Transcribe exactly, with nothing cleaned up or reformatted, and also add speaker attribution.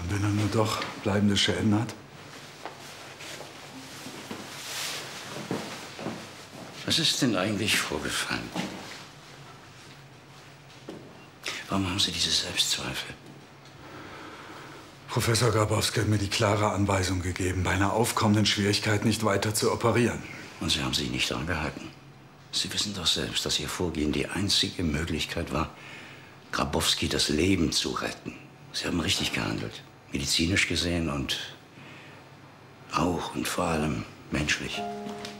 Speaker 1: Und wenn er nur doch bleibende Schäden hat?
Speaker 2: Was ist denn eigentlich vorgefallen? Warum haben Sie diese Selbstzweifel?
Speaker 1: Professor Grabowski hat mir die klare Anweisung gegeben, bei einer aufkommenden Schwierigkeit nicht weiter zu operieren.
Speaker 2: Und Sie haben sich nicht daran gehalten. Sie wissen doch selbst, dass Ihr Vorgehen die einzige Möglichkeit war, Grabowski das Leben zu retten. Sie haben richtig gehandelt. Medizinisch gesehen und auch und vor allem menschlich.